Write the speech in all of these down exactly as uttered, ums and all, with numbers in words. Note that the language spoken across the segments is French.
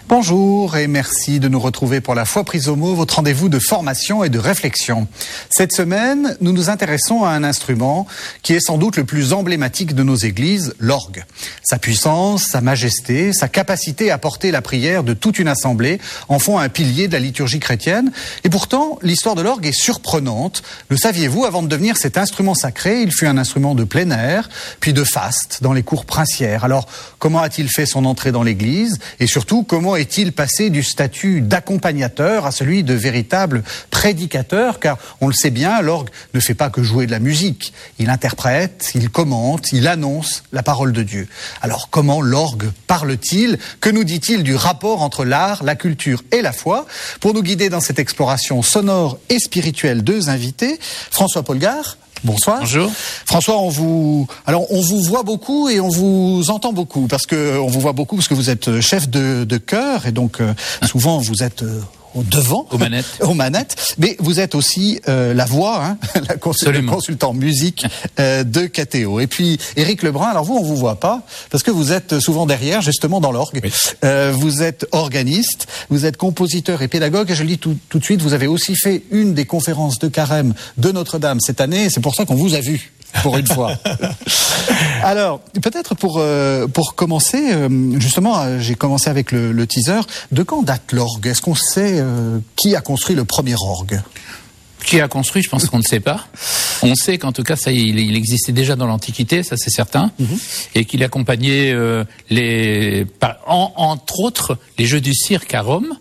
Bonjour et merci de nous retrouver pour la Foi prise au mot, votre rendez-vous de formation et de réflexion. Cette semaine, nous nous intéressons à un instrument qui est sans doute le plus emblématique de nos églises, l'orgue. Sa puissance, sa majesté, sa capacité à porter la prière de toute une assemblée en font un pilier de la liturgie chrétienne. Et pourtant, l'histoire de l'orgue est surprenante. Le saviez-vous, avant de devenir cet instrument sacré, il fut un instrument de plein air, puis de faste dans les cours princières. Alors, comment a-t-il fait son entrée dans l'église? Et surtout, comment est-il passé du statut d'accompagnateur à celui de véritable prédicateur? Car on le sait bien, l'orgue ne fait pas que jouer de la musique. Il interprète, il commente, il annonce la parole de Dieu. Alors comment l'orgue parle-t-il? Que nous dit-il du rapport entre l'art, la culture et la foi? Pour nous guider dans cette exploration sonore et spirituelle, deux invités. François Polgar. Bonsoir. Bonjour. François, on vous, alors on vous voit beaucoup et on vous entend beaucoup parce que on vous voit beaucoup parce que vous êtes chef de, de chœur et donc euh, souvent vous êtes euh, au devant, aux manettes, aux manettes. Mais vous êtes aussi euh, la voix, hein, la consul- le consultant musique euh, de K T O. Et puis Éric Lebrun. Alors vous, on vous voit pas parce que vous êtes souvent derrière, justement dans l'orgue. Oui. Euh, vous êtes organiste, vous êtes compositeur et pédagogue. Et je le dis tout, tout de suite, vous avez aussi fait une des conférences de carême de Notre-Dame cette année. Et c'est pour ça qu'on vous a vu. Pour une fois. Alors, peut-être pour euh, pour commencer, euh, justement, euh, j'ai commencé avec le, le teaser. De quand date l'orgue? Est-ce qu'on sait euh, qui a construit le premier orgue? Qui a construit, je pense qu'on ne sait pas. On sait qu'en tout cas, ça, il, il existait déjà dans l'Antiquité, ça c'est certain, mm-hmm. et qu'il accompagnait euh, les, par, en, entre autres, les jeux du cirque à Rome.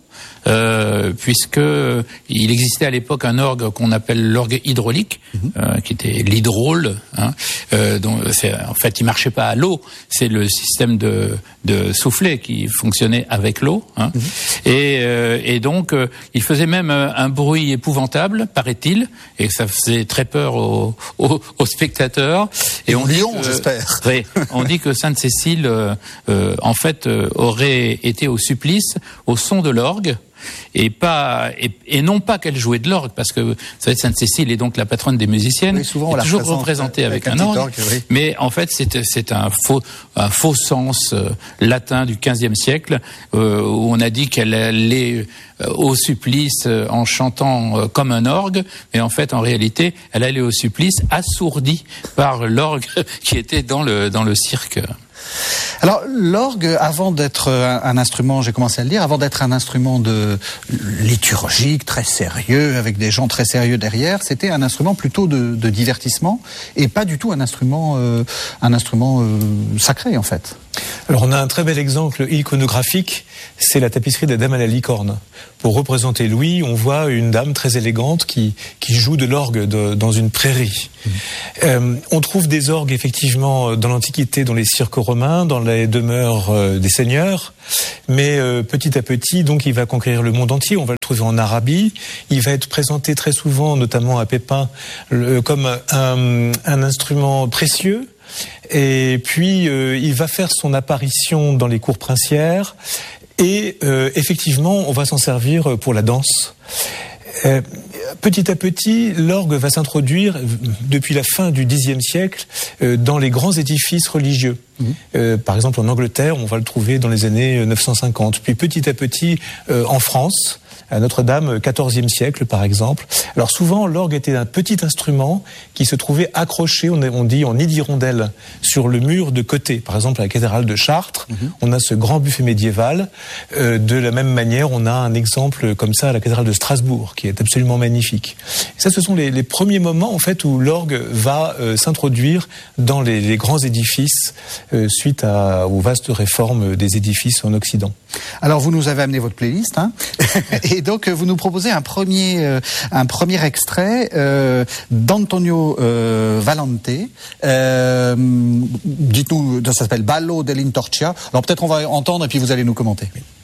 Euh, puisque il existait à l'époque un orgue qu'on appelle l'orgue hydraulique, mmh. euh, qui était l'hydraule. Hein, euh, donc c'est, en fait, il marchait pas à l'eau. C'est le système de, de soufflet qui fonctionnait avec l'eau. Hein, mmh. et, euh, et donc, euh, il faisait même un bruit épouvantable, paraît-il, et ça faisait très peur aux, aux, aux spectateurs. Et, et on Lyon, que, j'espère. Oui, on dit que Sainte Cécile, euh, euh, en fait, euh, aurait été au supplice au son de l'orgue. Et pas et, et non pas qu'elle jouait de l'orgue, parce que vous savez, Sainte Cécile est donc la patronne des musiciennes, oui, souvent on est toujours représentée avec, avec un, un orgue, orgue oui. Mais en fait c'est c'est un faux un faux sens euh, latin du quinzième siècle euh, où on a dit qu'elle allait euh, au supplice euh, en chantant euh, comme un orgue, mais en fait en réalité elle allait au supplice assourdie par l'orgue qui était dans le dans le cirque. Alors l'orgue, avant d'être un, un instrument, j'ai commencé à le dire, avant d'être un instrument de liturgique très sérieux, avec des gens très sérieux derrière, c'était un instrument plutôt de, de divertissement et pas du tout un instrument, euh, un instrument euh, sacré en fait. Alors on a un très bel exemple iconographique, c'est la tapisserie des Dames à la licorne. Pour représenter Louis, on voit une dame très élégante qui, qui joue de l'orgue de, dans une prairie. Mmh. Euh, on trouve des orgues effectivement dans l'Antiquité, dans les cirques romains, dans les demeures euh, des seigneurs, mais euh, petit à petit, donc il va conquérir le monde entier. On va le trouver en Arabie. Il va être présenté très souvent, notamment à Pépin, le, comme un, un instrument précieux. Et puis, euh, il va faire son apparition dans les cours princières. Et euh, effectivement, on va s'en servir pour la danse. Euh, petit à petit, l'orgue va s'introduire depuis la fin du dixième siècle euh, dans les grands édifices religieux. Mmh. Euh, par exemple, en Angleterre, on va le trouver dans les années neuf cent cinquante. Puis petit à petit, euh, en France, à Notre-Dame, quatorzième siècle par exemple. Alors souvent, l'orgue était un petit instrument qui se trouvait accroché, on, on dit en nid d'hirondelle, sur le mur de côté. Par exemple, à la cathédrale de Chartres, mmh. on a ce grand buffet médiéval. Euh, de la même manière, on a un exemple comme ça à la cathédrale de Strasbourg, qui est absolument magnifique. Et ça, ce sont les, les premiers moments en fait où l'orgue va euh, s'introduire dans les, les grands édifices euh, suite à, aux vastes réformes des édifices en Occident. Alors, vous nous avez amené votre playlist, hein et donc vous nous proposez un premier, euh, un premier extrait euh, d'Antonio euh, Valente. Euh, dites-nous, ça s'appelle Ballo dell'Intorcia. Alors peut-être on va entendre et puis vous allez nous commenter.